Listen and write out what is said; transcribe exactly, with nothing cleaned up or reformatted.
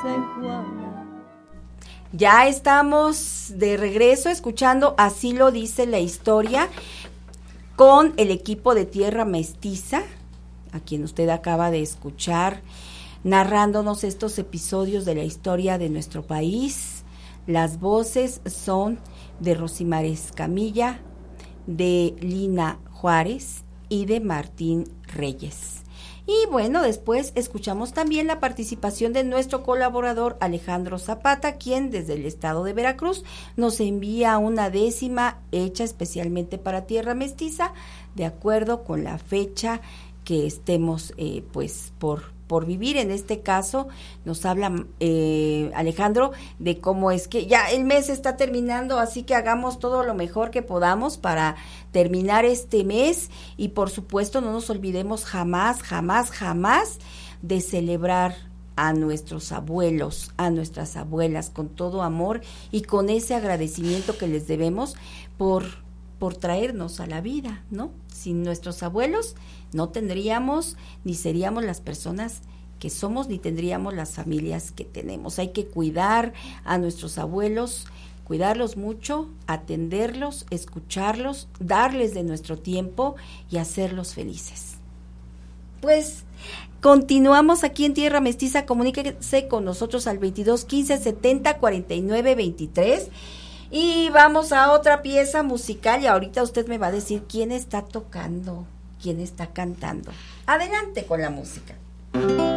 dulce Juana. Ya estamos de regreso escuchando Así lo dice la historia con el equipo de Tierra Mestiza, a quien usted acaba de escuchar, narrándonos estos episodios de la historia de nuestro país. Las voces son de Rosimar Escamilla, de Lina Juárez y de Martín Reyes. Y bueno, después escuchamos también la participación de nuestro colaborador Alejandro Zapata, quien desde el estado de Veracruz nos envía una décima hecha especialmente para Tierra Mestiza, de acuerdo con la fecha que estemos eh, pues por por vivir. En este caso nos habla eh, Alejandro de cómo es que ya el mes está terminando, así que hagamos todo lo mejor que podamos para terminar este mes y por supuesto no nos olvidemos jamás, jamás, jamás de celebrar a nuestros abuelos, a nuestras abuelas con todo amor y con ese agradecimiento que les debemos por por traernos a la vida, ¿no? Sin nuestros abuelos no tendríamos ni seríamos las personas que somos, ni tendríamos las familias que tenemos. Hay que cuidar a nuestros abuelos, cuidarlos mucho, atenderlos, escucharlos, darles de nuestro tiempo y hacerlos felices. Pues continuamos aquí en Tierra Mestiza. Comuníquese con nosotros al veintidós quince setenta cuarenta y nueve veintitrés. Y vamos a otra pieza musical y ahorita usted me va a decir quién está tocando, quién está cantando. Adelante con la música.